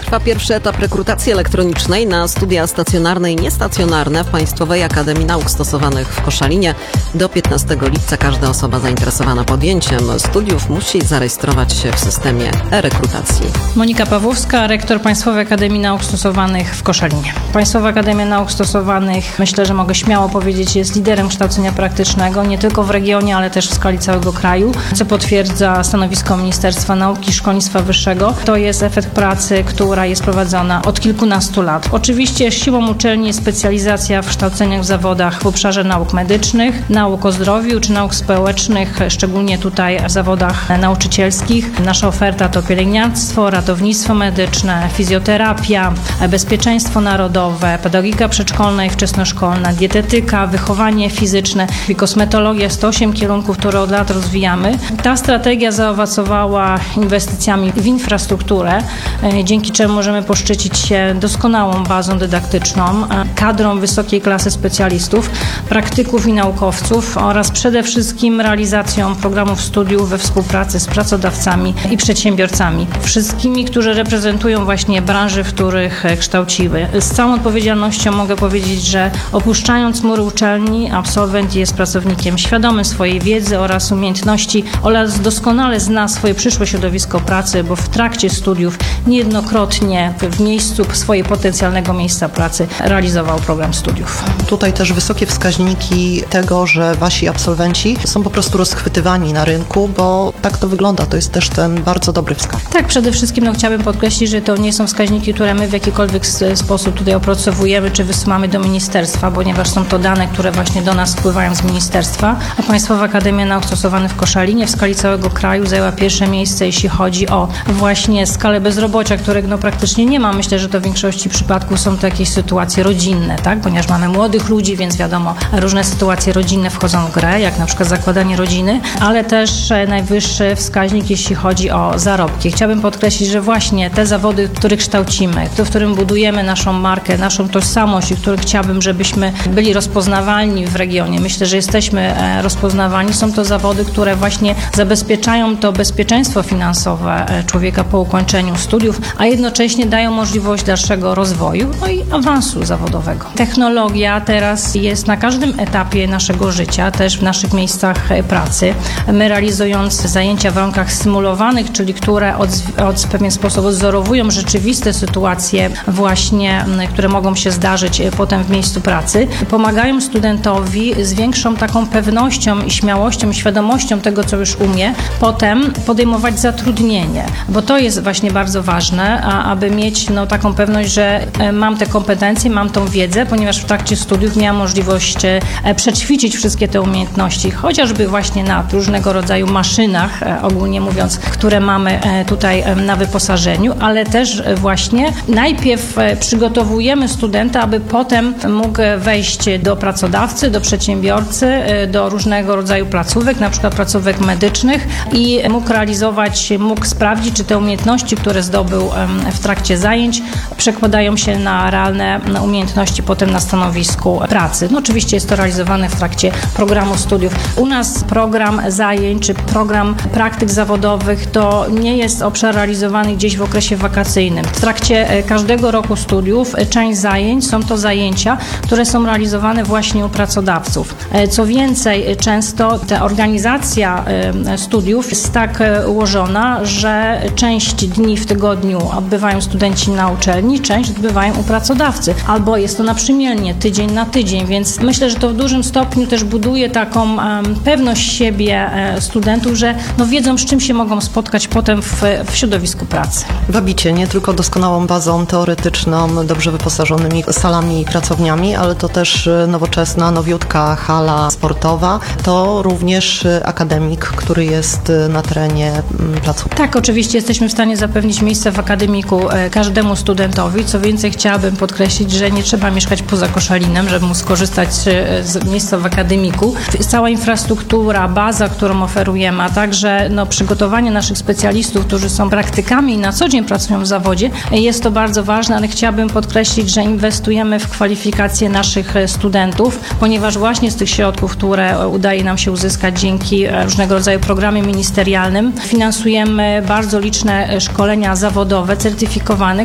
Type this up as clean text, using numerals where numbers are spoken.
Trwa pierwszy etap rekrutacji elektronicznej na studia stacjonarne i niestacjonarne w Państwowej Akademii Nauk Stosowanych w Koszalinie. Do 15 lipca każda osoba zainteresowana podjęciem studiów musi zarejestrować się w systemie e-rekrutacji. Monika Pawłowska, rektor Państwowej Akademii Nauk Stosowanych w Koszalinie. Państwowa Akademia Nauk Stosowanych, myślę, że mogę śmiało powiedzieć, jest liderem kształcenia praktycznego, nie tylko w regionie, ale też w skali całego kraju, co potwierdza stanowisko Ministerstwa Nauki i Szkolnictwa Wyższego. To jest efekt pracy, która jest prowadzona od kilkunastu lat. Oczywiście siłą uczelni jest specjalizacja w kształceniach w zawodach w obszarze nauk medycznych, nauk o zdrowiu czy nauk społecznych, szczególnie tutaj w zawodach nauczycielskich. Nasza oferta to pielęgniarstwo, ratownictwo medyczne, fizjoterapia, bezpieczeństwo narodowe, pedagogika przedszkolna i wczesnoszkolna, dietetyka, wychowanie fizyczne i kosmetologia. 108 kierunków, które od lat rozwijamy. Ta strategia zaowocowała inwestycjami w infrastrukturę, dzięki czemu możemy poszczycić się doskonałą bazą dydaktyczną, kadrą wysokiej klasy specjalistów, praktyków i naukowców oraz przede wszystkim realizacją programów studiów we współpracy z pracodawcami i przedsiębiorcami. Wszystkimi, którzy reprezentują właśnie branże, w których kształcimy. Z całą odpowiedzialnością mogę powiedzieć, że opuszczając mury uczelni, absolwent jest pracownikiem świadomym swojej wiedzy oraz umiejętności oraz doskonale zna swoje przyszłe środowisko pracy, bo w trakcie studiów niejednokrotnie w miejscu swojego potencjalnego miejsca pracy realizował program studiów. Tutaj też wysokie wskaźniki tego, że wasi absolwenci są po prostu rozchwytywani na rynku, bo tak to wygląda. To jest też ten bardzo dobry wskaźnik. Tak, przede wszystkim chciałabym podkreślić, że to nie są wskaźniki, które my w jakikolwiek sposób tutaj opracowujemy czy wysyłamy do ministerstwa, ponieważ są to dane, które właśnie do nas wpływają z ministerstwa. A Państwowa Akademia Nauk Stosowanych w Koszalinie w skali całego kraju zajęła pierwsze miejsce, jeśli chodzi o właśnie skalę bezrobocia, którego praktycznie nie ma. Myślę, że to w większości przypadków są to jakieś sytuacje rodzinne, tak? Ponieważ mamy młodych ludzi, więc wiadomo, różne sytuacje rodzinne wchodzą w grę, jak na przykład zakładanie rodziny, ale też najwyższy wskaźnik, jeśli chodzi o zarobki. Chciałabym podkreślić, że właśnie te zawody, w których kształcimy, w którym budujemy naszą markę, naszą tożsamość i w których chciałabym, żebyśmy byli rozpoznawalni w regionie. Myślę, że jesteśmy rozpoznawani. Są to zawody, które właśnie zabezpieczają to bezpieczeństwo finansowe człowieka po ukończeniu studiów, a jednocześnie dają możliwość dalszego rozwoju, no i awansu zawodowego. Technologia teraz jest na każdym etapie naszego życia, też w naszych miejscach pracy. My realizując zajęcia w warunkach symulowanych, czyli które w pewien sposób odzorowują rzeczywiste sytuacje właśnie, które mogą się zdarzyć potem w miejscu pracy, pomagają studentowi z większą taką pewnością i śmiałością, świadomością tego, co już umie, potem podejmować zatrudnienie, bo to jest właśnie bardzo ważne, aby mieć taką pewność, że mam te kompetencje, mam tą wiedzę, ponieważ w trakcie studiów miałam możliwość przećwiczyć wszystkie te umiejętności, chociażby właśnie na różnego rodzaju maszynach, ogólnie mówiąc, które mamy tutaj na wyposażeniu, ale też właśnie najpierw przygotowujemy studenta, aby potem mógł wejść do pracodawcy, do przedsiębiorcy, do różnego rodzaju placówek, na przykład placówek medycznych i mógł sprawdzić, czy te umiejętności, które zdobył w trakcie zajęć, przekładają się na realne umiejętności potem na stanowisku pracy. Oczywiście jest to realizowane w trakcie programu studiów. U nas program zajęć czy program praktyk zawodowych to nie jest obszar realizowany gdzieś w okresie wakacyjnym. W trakcie każdego roku studiów część zajęć są to zajęcia, które są realizowane właśnie u pracodawców. Co więcej, często ta organizacja studiów jest tak ułożona, że część dni w tygodniu odbywają studenci na uczelni, część odbywają u pracodawcy. Albo jest to naprzemiennie, tydzień na tydzień, więc myślę, że to w dużym stopniu też buduje taką pewność siebie studentów, że wiedzą, z czym się mogą spotkać potem w środowisku pracy. Wabicie nie tylko doskonałą bazą teoretyczną, dobrze wyposażonymi salami i pracowniami, ale to też nowoczesna, nowiutka hala sportowa. To również akademik, który jest na terenie placówki. Tak, oczywiście jesteśmy w stanie zapewnić miejsce w akademiku każdemu studentowi. Co więcej, chciałabym podkreślić, że nie trzeba mieszkać poza Koszalinem, żeby móc skorzystać z miejsca w akademiku. Cała infrastruktura, baza, którą oferujemy, a także przygotowanie naszych specjalistów, którzy są praktykami i na co dzień pracują w zawodzie, jest to bardzo ważne, ale chciałabym podkreślić, że inwestujemy w kwalifikacje naszych studentów, ponieważ właśnie z tych środków, które udaje nam się uzyskać dzięki różnego rodzaju programom ministerialnym, finansujemy bardzo liczne szkolenia zawodowe, certyfikowane,